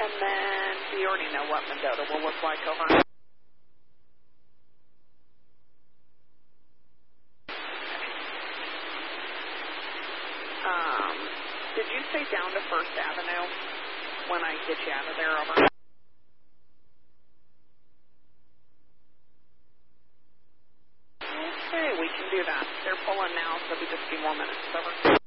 And then, so you already know what Mendota will look like over. Did you say down to First Avenue when I get you out of there, over? Okay, we can do that. They're pulling now, so it'll be just a few more minutes, over.